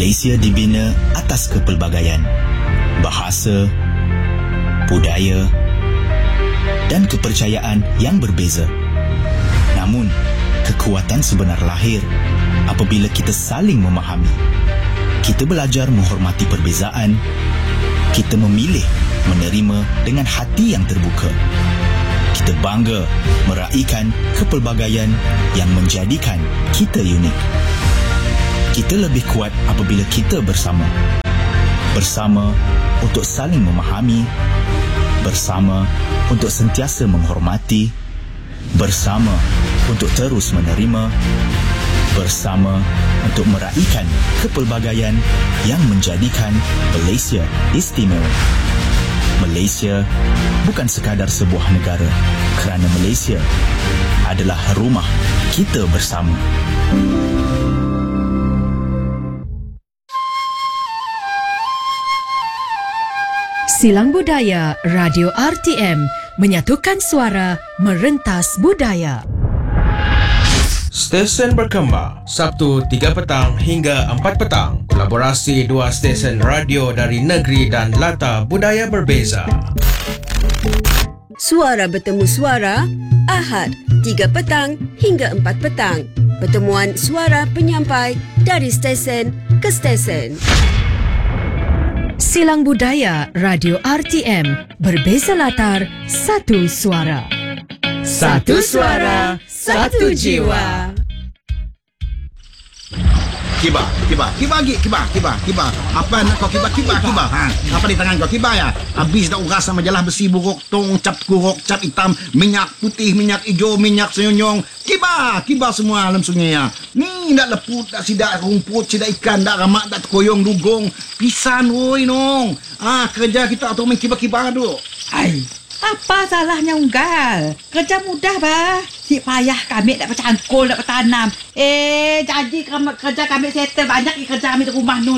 Malaysia dibina atas kepelbagaian, bahasa, budaya dan kepercayaan yang berbeza. Namun, kekuatan sebenar lahir apabila kita saling memahami. Kita belajar menghormati perbezaan. Kita memilih menerima dengan hati yang terbuka. Kita bangga meraihkan kepelbagaian yang menjadikan kita unik. Kita lebih kuat apabila kita bersama. Bersama untuk saling memahami. Bersama untuk sentiasa menghormati. Bersama untuk terus menerima. Bersama untuk meraihkan kepelbagaian yang menjadikan Malaysia istimewa. Malaysia bukan sekadar sebuah negara, kerana Malaysia adalah rumah kita bersama. Silang Budaya Radio RTM menyatukan suara merentas budaya. Stesen berkembang Sabtu 3 petang hingga 4 petang. Kolaborasi dua stesen radio dari negeri dan latar budaya berbeza. Suara bertemu suara Ahad 3 petang hingga 4 petang. Pertemuan suara penyampai dari stesen ke stesen. Silang Budaya Radio RTM, berbeza latar, satu suara. Satu suara, satu jiwa. Kibar. Apa nak kau kibar? Apa di tangan kau kibar ya? Habis dah uras majalah besi buruk, tong, cap kuruk, cap hitam, minyak putih, minyak hijau, minyak senyonyong. Kibar semua alam sungai ya. Ni dak leput, dak sidak rumput, sidak ikan, dak ramak, dak koyong dugong. Pisan woi nong. Kerja kita atau main kibar tu. Ai, apa salahnya unggal? Kerja mudah bah. Si payah kami nak bercangkul, nak bertanam. Jadi kerja kami settle banyak kerja kami di rumah nun.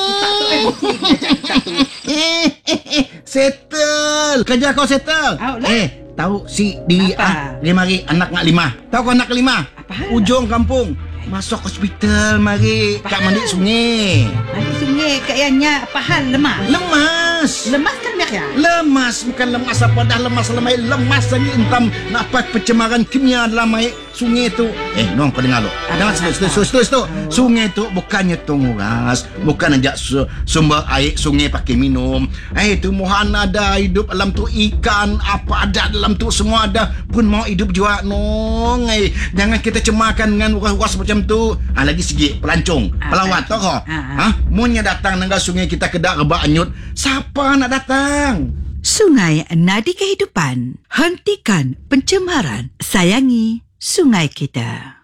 Settle. Kerja kau settle. Tahu si di mari anak ngak 5. Tahu kau anak ke 5? Apa? Ujung kampung. Masuk hospital mari kat mandi sungai. Mandi sungai kayaknya apa hal lemah? Lemas kan biar ya? Lemas bukan lemas apa dah lemas lagi entam dapat pencemaran kimia dalam air sungai tu. Nong kau dengar lo. Dengar situ. Sungai tu bukannya tunguras, bukan ajak sumber air sungai pakai minum. Tumbuhan ada hidup alam tu, ikan apa ada dalam tu semua ada, pun mau hidup juga nong. Jangan kita cemarkan dengan uras-uras macam tu. Lagi sikit pelancong, pelawat tau kau. Munnya datang nangga sungai kita kedak rebak anyut. Siapa nak datang? Sungai nadi kehidupan. Hentikan pencemaran. Sayangi sungai kita.